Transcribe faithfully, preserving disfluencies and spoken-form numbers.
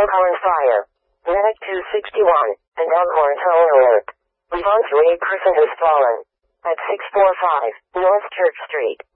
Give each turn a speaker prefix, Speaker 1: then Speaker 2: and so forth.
Speaker 1: Elkhorn Fire. Medic two sixty-one, and Elkhorn Toll Alert. We've on to a person who's fallen. At six forty-five, North Church Street.